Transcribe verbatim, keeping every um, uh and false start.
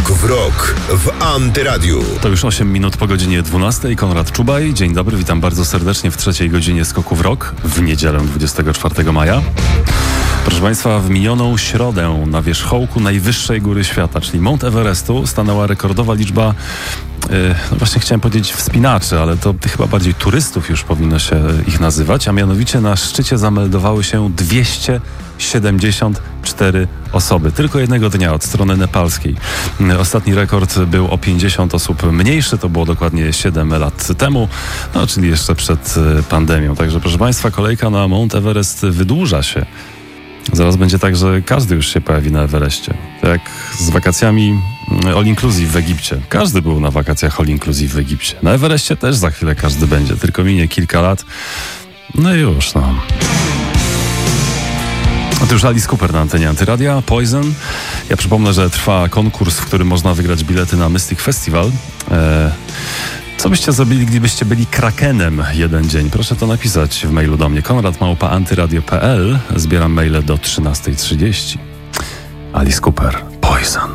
Skok w rok w Antyradiu. To już osiem minut po godzinie dwunastej. Konrad Czubaj. Dzień dobry, witam bardzo serdecznie w trzeciej godzinie Skoku w rok w niedzielę dwudziestego czwartego maja. Proszę Państwa, w minioną środę na wierzchołku najwyższej góry świata, czyli Mount Everestu, stanęła rekordowa liczba, yy, no właśnie chciałem powiedzieć wspinaczy, ale to chyba bardziej turystów już powinno się ich nazywać, a mianowicie na szczycie zameldowały się dwieście siedemdziesiąt cztery osoby. Tylko jednego dnia od strony nepalskiej. Ostatni rekord był o pięćdziesiąt osób mniejszy, to było dokładnie siedem lat temu, no czyli jeszcze przed pandemią. Także proszę Państwa, kolejka na Mount Everest wydłuża się. Zaraz będzie tak, że każdy już się pojawi na Everestie. Tak jak z wakacjami all inclusive w Egipcie. Każdy był na wakacjach all inclusive w Egipcie. Na Everestie też za chwilę każdy będzie, tylko minie kilka lat. No i już, no. A to już Alice Cooper na antenie Antyradia, Poison. Ja przypomnę, że trwa konkurs, w którym można wygrać bilety na Mystic Festival. Eee, co byście zrobili, gdybyście byli krakenem jeden dzień? Proszę to napisać w mailu do mnie. konrad małpa antyradio kropka p l. Zbieram maile do trzynastej trzydzieści. Alice Cooper, Poison.